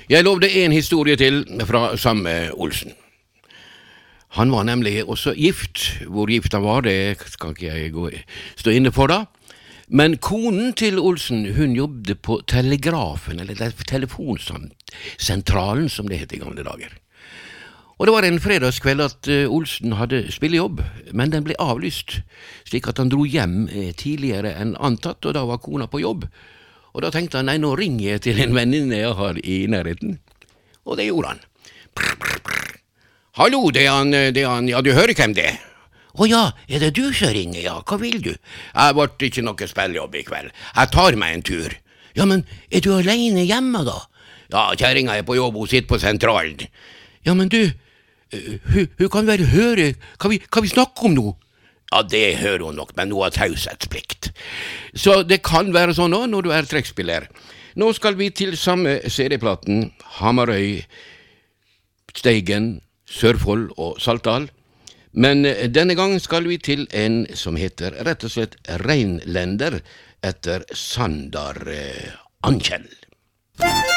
Jeg lovde en historie til fra samme Olsen. Han var nemlig også gift. Hvor gift han var, det skal ikke jeg stå inne for da. Men konen til Olsen, hun jobbet på telegrafen, eller telefonsentralen, som det het i gamle dager. Og det var en fredagskveld at Olsen hadde spillejobb, men den ble avlyst, slik at han dro hjem tidligere enn antatt, og da var kona på jobb. Og da tenkte han, nei, nå ringer jeg til en venninne jeg har i nærheten. Og det gjorde han. Prr, prr, prr. Hallo, det er han, ja, du hører hvem det er? Å ja, er det du som ringer, ja, hva vil du? Jeg ble ikke noe spillejobb i kveld, jeg tar meg en tur. Ja, men er du alene hjemme da? Ja, kjæringa er på jobb, hun sitter på sentralen. Ja, men du, hun kan vel høre, kan vi snakke om noe? Ja, det hører hun nok, men hun har taushetsplikt. Så det kan være sånn nå når du er trekkspiller. Nå skal vi til samme CD-platen, Hamarøy, Steigen, Sørfold og Saltdal. Men denne gang skal vi til en som heter rett og slett Reinlender etter Sandar Ankjell.